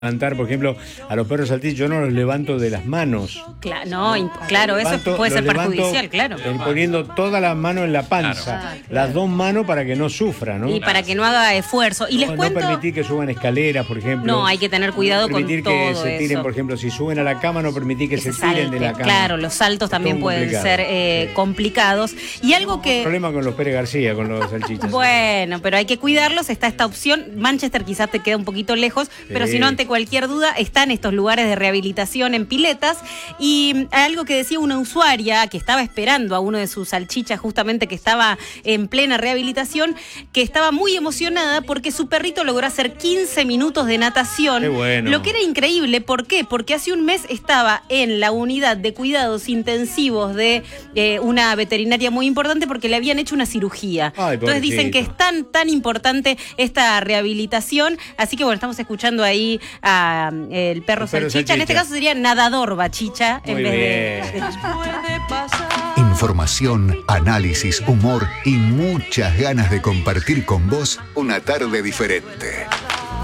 Levantar, por ejemplo, a los perros salchichas, yo no los levanto de las manos. Claro, eso puede ser perjudicial, claro. Poniendo todas las manos en la panza, las dos manos para que no sufra, ¿no? Y para que no haga esfuerzo. Y les cuento... No permitir que suban escaleras, por ejemplo. No, hay que tener cuidado con todo eso. Permitir que se tiren, por ejemplo, si suben a la cama, no permitir que se tiren de la cama. Claro, los saltos también pueden ser complicados. Y algo que... Problema con los Pérez García, con los salchichas. Bueno, pero hay que cuidarlos. Está esta opción. Manchester quizás te queda un poquito lejos, pero si no, ante cualquier duda, están estos lugares de rehabilitación en piletas. Y algo que decía una usuaria que estaba esperando a uno de sus salchichas, justamente que estaba en plena rehabilitación, que estaba muy emocionada porque su perrito logró hacer 15 minutos de natación. Qué bueno. Lo que era increíble. ¿Por qué? Porque hace un mes estaba en la unidad de cuidados intensivos de una veterinaria muy importante porque le habían hecho una cirugía. Ay, entonces dicen que es tan importante esta rehabilitación. Así que bueno, estamos escuchando ahí a el perro salchicha. En este caso sería nadador bachicha en vez de... Información, análisis, humor y muchas ganas de compartir con vos una tarde diferente.